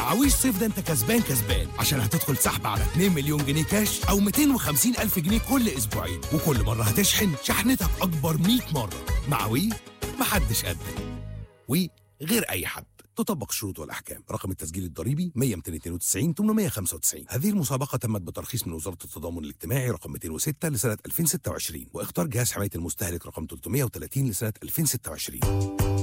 مع وي صيف ده انت كسبان كسبان، عشان هتدخل سحب على 2 مليون جنيه كاش او 250 الف جنيه كل اسبوعين، وكل مره هتشحن شحنتك اكبر 100 مره. مع وي محدش قدك. وي غير اي حد. تطبق الشروط والاحكام. رقم التسجيل الضريبي 100 292 895. هذه المسابقه تمت بترخيص من وزاره التضامن الاجتماعي رقم 206 لسنه 2026، واختار جهاز حمايه المستهلك رقم 330 لسنه 2026.